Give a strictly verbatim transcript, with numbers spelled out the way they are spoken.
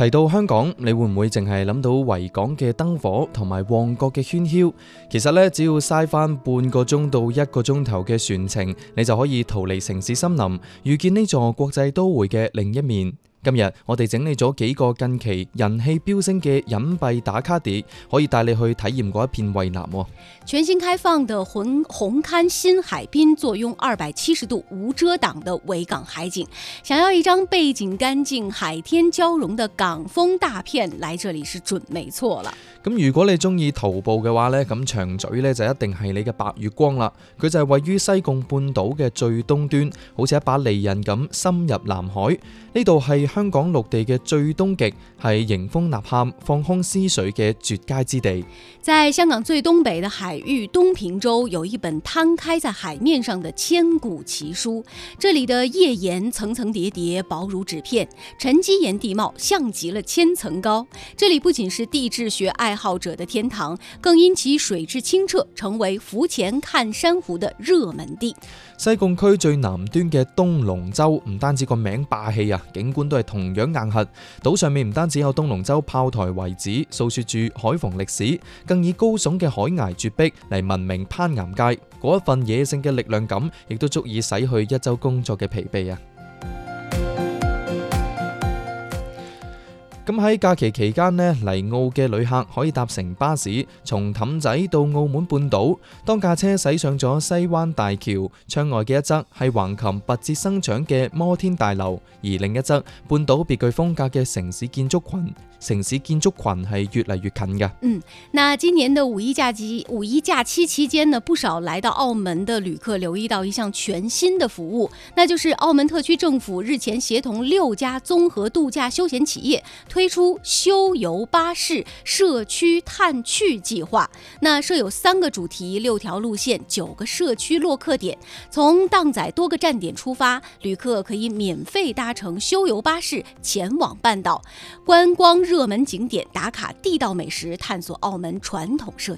提到香港，你會唔會淨係諗到維港嘅燈火同埋旺角嘅喧囂？其實咧，只要嘥翻半個鐘到一個鐘頭嘅船程，你就可以逃離城市森林，遇見呢座國際都會嘅另一面。今日我哋整理咗幾個近期人氣飆升嘅隱蔽打卡點，可以帶你去體驗嗰一片蔚藍。 全新開放的紅紅磡新海濱，坐擁二百七十度無遮擋的維港海景，想要一張背景乾淨、海天交融的港風大片，來這裡是準沒錯了。 咁如果你中意徒步嘅話呢，咁長咀呢就一定係你嘅白月光啦。佢就係位於西貢半島嘅最東端，好似一把利刃咁深入南海。呢度係香港陸地嘅最東極，係迎風吶喊、放空思緒嘅絕佳之地。 在香港最東北的海域東平洲，有一本攤開在海面上的千古奇書。這裡的頁岩層層疊疊，薄如紙片，沉積岩地貌像極了千層高。這裡不僅是地質學愛好者的天堂，更因其水質清澈，成為浮潛看珊瑚的熱門地。 西貢區最南端嘅東龍洲，唔單止個名霸氣啊，景觀都係同樣硬核。島上面唔單止有東龍洲炮台遺址，訴說住海防歷史，更以高聳嘅海崖絕壁嚟聞名攀岩界。嗰一份野性嘅力量感，亦都足以洗去一周工作嘅疲憊啊！咁喺假期期間呢，嚟澳嘅旅客可以搭乘巴士，從氹仔到澳門半島。當架車駛上咗西灣大橋，窗外嘅一側係橫琴拔節生長嘅摩天大樓，而另一側半島別具風格嘅城市建築群。城市建築群係越嚟越近嘅。 嗯，那今年的五一假期，五一假期期間呢，不少來到澳門的旅客留意到一項全新的服務，那就是澳門特區政府日前協同六家綜合度假休閒企業推出休遊巴士社區探趣計劃。那設有三個主題、六條路線、九個社區落客點，從檔載多個站點出發，旅客可以免費搭乘休遊巴士前往半島觀光熱門景點，打卡地道美食，探索澳門傳統社